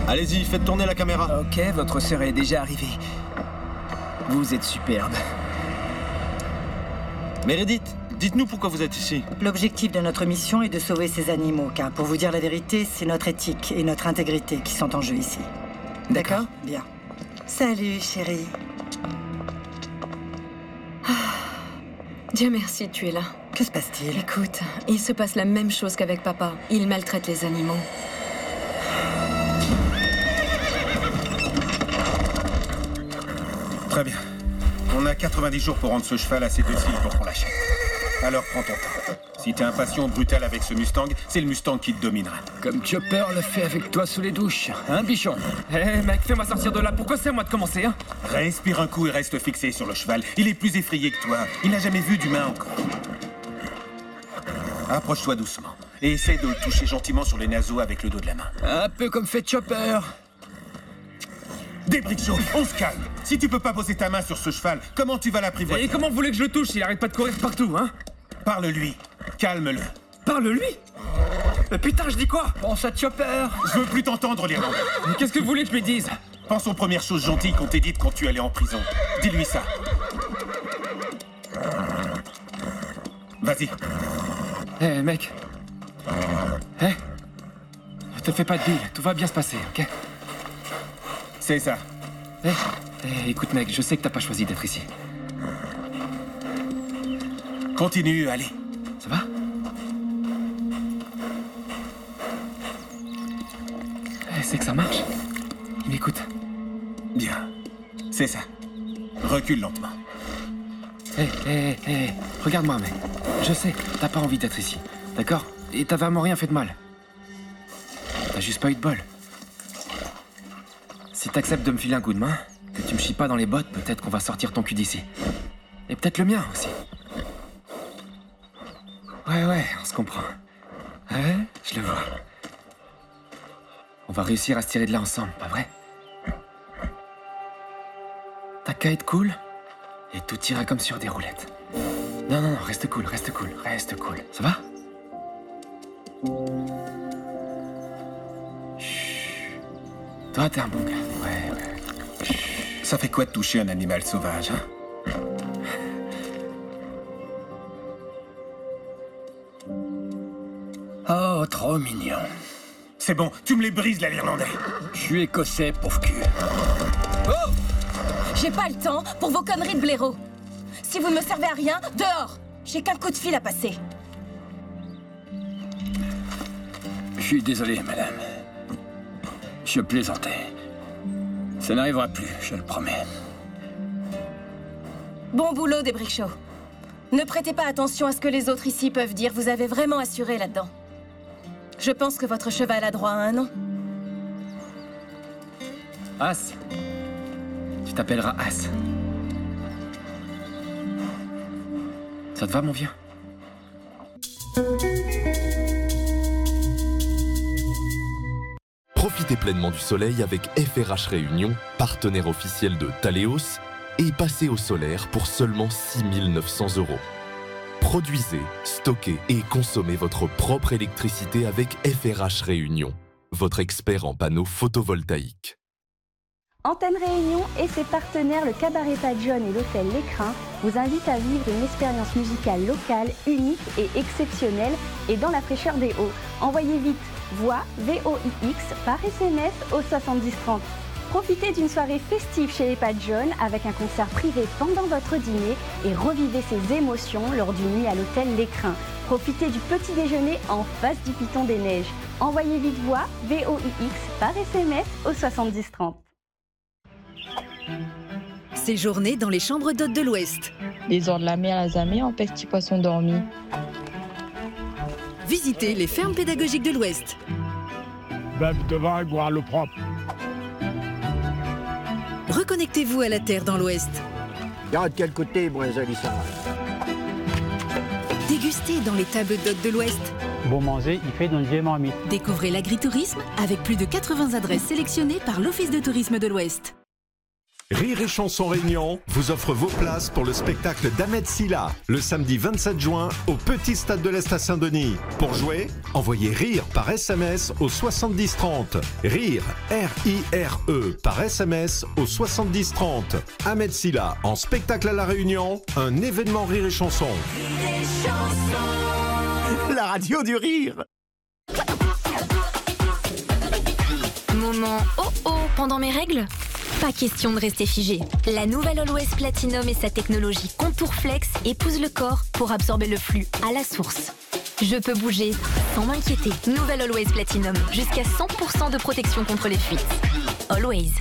Allez-y, faites tourner la caméra. Ok, votre sœur est déjà arrivée. Vous êtes superbe. Meredith, dites-nous pourquoi vous êtes ici. L'objectif de notre mission est de sauver ces animaux, car pour vous dire la vérité, c'est notre éthique et notre intégrité qui sont en jeu ici. D'accord? Bien. Salut, chérie. Dieu merci, tu es là. Que se passe-t-il? Écoute, il se passe la même chose qu'avec papa. Il maltraite les animaux. Très bien. On a 90 jours pour rendre ce cheval assez docile pour qu'on l'achète. Alors prends ton temps. Si t'es impatient ou brutal avec ce Mustang, c'est le Mustang qui te dominera. Comme Chopper le fait avec toi sous les douches. Hein, bichon? Hé, mec, fais-moi sortir de là. Pourquoi c'est à moi de commencer, hein? Respire un coup et reste fixé sur le cheval. Il est plus effrayé que toi. Il n'a jamais vu d'humain encore. Approche-toi doucement. Et essaie de le toucher gentiment sur les naseaux avec le dos de la main. Un peu comme fait Chopper. Des briques chaudes, on se calme. Si tu peux pas poser ta main sur ce cheval, comment tu vas l'apprivoiser? Et comment vous voulez que je le touche? Il arrête pas de courir partout, hein? Parle-lui. Calme-le. Parle-lui? Mais putain, je dis quoi? Pense à Chopper. Je veux plus t'entendre, l'Irlandais. Mais qu'est-ce que vous voulez que je lui dise? Pense aux premières choses gentilles qu'on t'ait dites quand tu allais en prison. Dis-lui ça. Vas-y. Hé, mec. Hé? Ne te fais pas de bile, tout va bien se passer, ok? C'est ça. Hé, écoute, mec, je sais que t'as pas choisi d'être ici. Continue, allez. Ça va? C'est que ça marche. Il m'écoute. Bien. C'est ça. Recule lentement. Hé, regarde-moi, mec. Je sais, t'as pas envie d'être ici, d'accord? Et t'as vraiment rien fait de mal. T'as juste pas eu de bol. Si t'acceptes de me filer un coup de main, que tu me chies pas dans les bottes, peut-être qu'on va sortir ton cul d'ici. Et peut-être le mien aussi. Ouais, on se comprend. Ouais, je le vois. On va réussir à se tirer de là ensemble, pas vrai? T'as qu'à être cool, et tout ira comme sur des roulettes. Non, reste cool. Ça va? Chut. Toi, t'es un bon gars. Ouais. Chut. Ça fait quoi de toucher un animal sauvage, hein? Oh, trop mignon. C'est bon, tu me les brises, là, l'Irlandais. Je suis écossais, pauvre cul. Oh! J'ai pas le temps pour vos conneries de blaireau. Si vous ne me servez à rien, dehors! J'ai qu'un coup de fil à passer. Je suis désolé, madame. Je plaisantais. Ça n'arrivera plus, je le promets. Bon boulot, des briques chauds. Ne prêtez pas attention à ce que les autres ici peuvent dire. Vous avez vraiment assuré là-dedans. Je pense que votre cheval a droit à un nom. As. Tu t'appelleras As. Ça te va, mon vieux? Profitez pleinement du soleil avec FRH Réunion, partenaire officiel de Taleos, et passez au solaire pour seulement 6 900 €. Produisez, stockez et consommez votre propre électricité avec FRH Réunion, votre expert en panneaux photovoltaïques. Antenne Réunion et ses partenaires, le Cabaret Pas John et l'Hôtel L'Écrin, vous invitent à vivre une expérience musicale locale, unique et exceptionnelle et dans la fraîcheur des Hauts. Envoyez vite voix VOIX par SMS au 70 30. Profitez d'une soirée festive chez les Pas John avec un concert privé pendant votre dîner et revivez ces émotions lors d'une nuit à l'Hôtel L'Écrin. Profitez du petit déjeuner en face du Piton des Neiges. Envoyez vite voix VOIX par SMS au 70 30. Séjournez dans les chambres d'hôtes de l'Ouest. Les ors de la mer à Zamé en petits poissons dormis. Visitez les fermes pédagogiques de l'Ouest. Bave devant boire l'eau propre. Reconnectez-vous à la terre dans l'Ouest. Regarde quel côté, moi, Alissa. Dégustez dans les tables d'hôtes de l'Ouest. Bon manger, il fait dans le vieil marmite. Découvrez l'agritourisme avec plus de 80 adresses sélectionnées par l'Office de tourisme de l'Ouest. Rire et Chanson Réunion vous offre vos places pour le spectacle d'Ahmed Silla, le samedi 27 juin au Petit Stade de l'Est à Saint-Denis. Pour jouer, envoyez RIRE par SMS au 70 30. RIRE, R-I-R-E, par SMS au 70 30. Ahmed Silla en spectacle à La Réunion, un événement Rire et Chanson. La radio du rire. Moment oh pendant mes règles? Pas question de rester figé. La nouvelle Always Platinum et sa technologie Contour Flex épousent le corps pour absorber le flux à la source. Je peux bouger sans m'inquiéter. Nouvelle Always Platinum, jusqu'à 100% de protection contre les fuites. Always.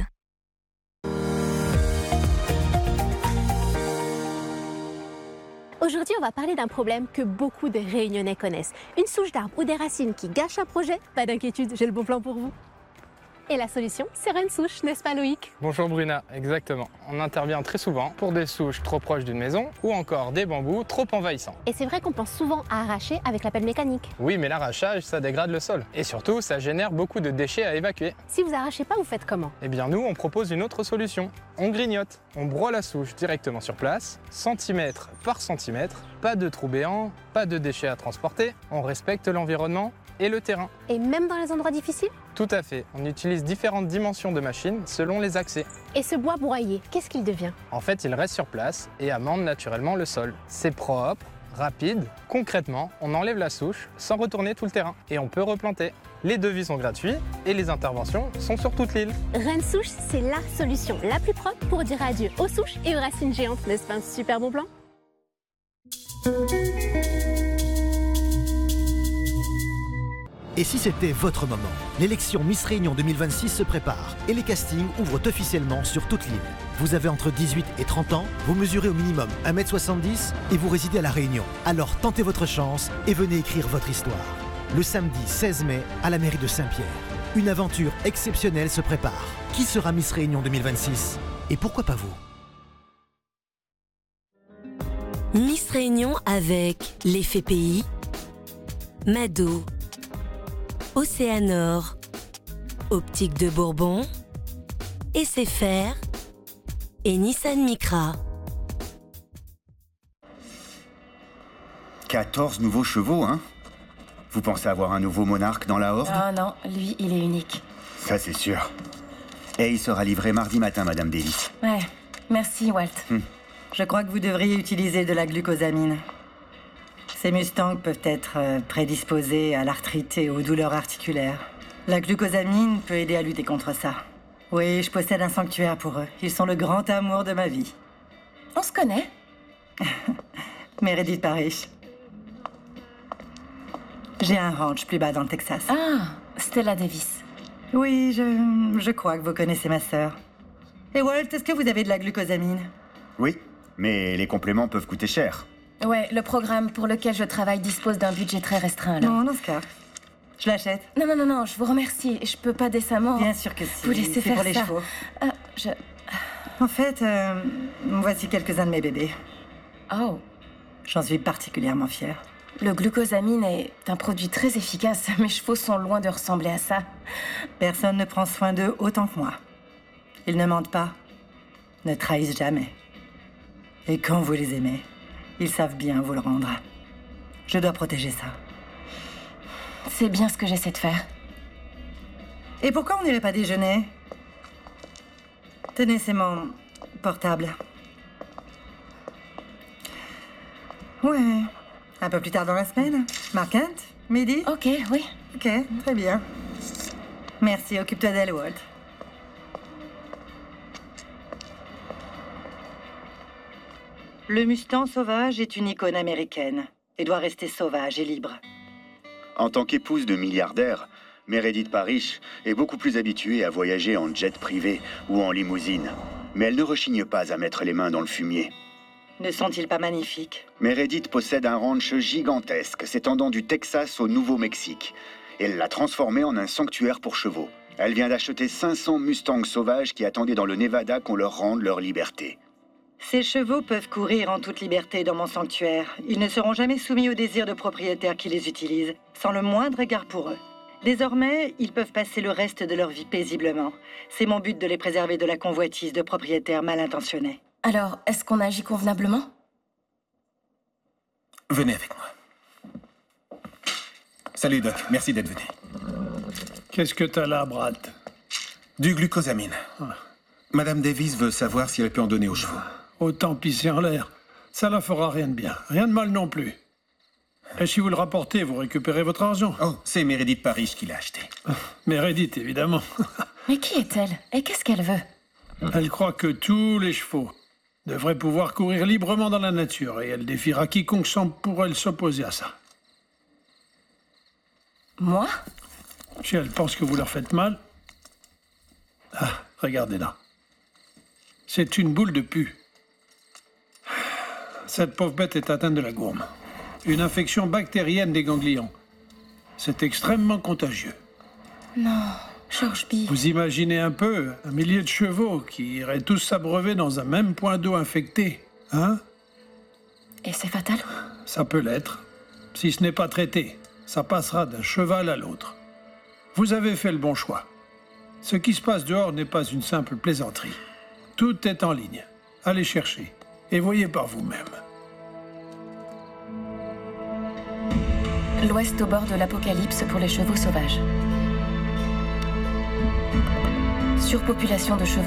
Aujourd'hui, on va parler d'un problème que beaucoup de Réunionnais connaissent. Une souche d'arbre ou des racines qui gâchent un projet? Pas d'inquiétude, j'ai le bon plan pour vous. Et la solution, c'est Rensouche, n'est-ce pas Loïc? Bonjour Bruna, exactement. On intervient très souvent pour des souches trop proches d'une maison ou encore des bambous trop envahissants. Et c'est vrai qu'on pense souvent à arracher avec la pelle mécanique. Oui, mais l'arrachage, ça dégrade le sol. Et surtout, ça génère beaucoup de déchets à évacuer. Si vous arrachez pas, vous faites comment? Eh bien nous, on propose une autre solution. On grignote. On broie la souche directement sur place, centimètre par centimètre. Pas de trou béant, pas de déchets à transporter. On respecte l'environnement et le terrain. Et même dans les endroits difficiles? Tout à fait. On utilise différentes dimensions de machines selon les accès. Et ce bois broyé, qu'est-ce qu'il devient? En fait, il reste sur place et amende naturellement le sol. C'est propre, rapide. Concrètement, on enlève la souche sans retourner tout le terrain. Et on peut replanter. Les devis sont gratuits et les interventions sont sur toute l'île. Rensouche, c'est la solution la plus propre pour dire adieu aux souches et aux racines géantes. N'est-ce pas un super bon plan? Et si c'était votre moment? L'élection Miss Réunion 2026 se prépare et les castings ouvrent officiellement sur toute l'île. Vous avez entre 18 et 30 ans, vous mesurez au minimum 1m70 et vous résidez à La Réunion. Alors tentez votre chance et venez écrire votre histoire. Le samedi 16 mai à la mairie de Saint-Pierre. Une aventure exceptionnelle se prépare. Qui sera Miss Réunion 2026? Et pourquoi pas vous? Miss Réunion avec l'Effet Pays, Mado, Océanor, Optique de Bourbon, SFR et Nissan Micra. 14 nouveaux chevaux, hein? Vous pensez avoir un nouveau monarque dans la horde? Ah non, lui, il est unique. Ça, c'est sûr. Et il sera livré mardi matin, Madame Davis. Ouais, merci, Walt. Je crois que vous devriez utiliser de la glucosamine. Ces Mustangs peuvent être prédisposés à l'arthrite et aux douleurs articulaires. La glucosamine peut aider à lutter contre ça. Oui, je possède un sanctuaire pour eux. Ils sont le grand amour de ma vie. On se connaît? Meredith Parrish. J'ai un ranch plus bas dans le Texas. Ah, Stella Davis. Oui, je crois que vous connaissez ma sœur. Et Walt, est-ce que vous avez de la glucosamine? Oui, mais les compléments peuvent coûter cher. Ouais, le programme pour lequel je travaille dispose d'un budget très restreint, là. Non, dans ce cas, je l'achète. Non, je vous remercie. Je peux pas décemment... Bien sûr que si. Vous laissez faire pour les ça. chevaux. Ah, En fait, voici quelques-uns de mes bébés. Oh. J'en suis particulièrement fière. Le glucosamine est un produit très efficace. Mes chevaux sont loin de ressembler à ça. Personne ne prend soin d'eux autant que moi. Ils ne mentent pas, ne trahissent jamais. Et quand vous les aimez, ils savent bien vous le rendre. Je dois protéger ça. C'est bien ce que j'essaie de faire. Et pourquoi on n'irait pas déjeuner? Tenez, c'est mon portable. Ouais. Un peu plus tard dans la semaine? Marquette? Midi? Ok, oui. Ok, très bien. Merci, occupe-toi d'elle, Walt. Le Mustang sauvage est une icône américaine et doit rester sauvage et libre. En tant qu'épouse de milliardaire, Meredith Parrish est beaucoup plus habituée à voyager en jet privé ou en limousine. Mais elle ne rechigne pas à mettre les mains dans le fumier. Ne sont-ils pas magnifiques? Meredith possède un ranch gigantesque s'étendant du Texas au Nouveau-Mexique. Elle l'a transformé en un sanctuaire pour chevaux. Elle vient d'acheter 500 Mustangs sauvages qui attendaient dans le Nevada qu'on leur rende leur liberté. Ces chevaux peuvent courir en toute liberté dans mon sanctuaire. Ils ne seront jamais soumis aux désirs de propriétaires qui les utilisent, sans le moindre égard pour eux. Désormais, ils peuvent passer le reste de leur vie paisiblement. C'est mon but de les préserver de la convoitise de propriétaires mal intentionnés. Alors, est-ce qu'on agit convenablement? Venez avec moi. Salut, Doc. Merci d'être venu. Qu'est-ce que t'as là, Brad? Du glucosamine. Madame Davis veut savoir si elle peut en donner aux chevaux. Autant pisser en l'air. Ça la fera rien de bien. Rien de mal non plus. Et si vous le rapportez, vous récupérez votre argent. Oh, c'est Meredith Parrish qui l'a acheté. Meredith, évidemment. Mais qui est-elle? Et qu'est-ce qu'elle veut? Elle croit que tous les chevaux devraient pouvoir courir librement dans la nature et elle défiera quiconque semble pour elle s'opposer à ça. Moi? Si elle pense que vous leur faites mal... Ah, regardez là. C'est une boule de pus. Cette pauvre bête est atteinte de la gourme. Une infection bactérienne des ganglions. C'est extrêmement contagieux. Non, George B. Vous imaginez un peu, un millier de chevaux qui iraient tous s'abreuver dans un même point d'eau infecté, hein? Et c'est fatal? Ça peut l'être. Si ce n'est pas traité, ça passera d'un cheval à l'autre. Vous avez fait le bon choix. Ce qui se passe dehors n'est pas une simple plaisanterie. Tout est en ligne. Allez chercher et voyez par vous-même. L'Ouest au bord de l'apocalypse pour les chevaux sauvages. Surpopulation de chevaux